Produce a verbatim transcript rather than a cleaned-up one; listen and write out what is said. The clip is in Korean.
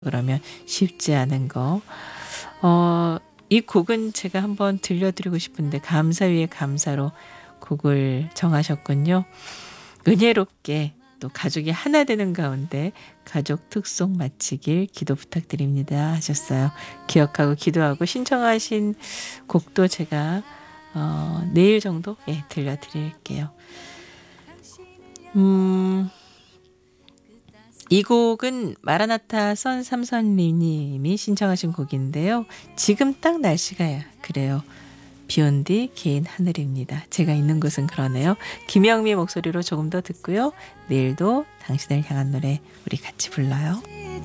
그러면 쉽지 않은 거. 어, 이 곡은 제가 한번 들려드리고 싶은데 감사 위에 감사로 곡을 정하셨군요. 은혜롭게 또 가족이 하나 되는 가운데 가족 특송 마치길 기도 부탁드립니다 하셨어요. 기억하고 기도하고 신청하신 곡도 제가 어, 내일 정도 예, 들려드릴게요. 음, 이 곡은 마라나타 선 삼선님이 신청하신 곡인데요. 지금 딱 날씨가 그래요. 비온 뒤 개인 하늘입니다. 제가 있는 곳은 그러네요. 김영미 목소리로 조금 더 듣고요. 내일도 당신을 향한 노래 우리 같이 불러요.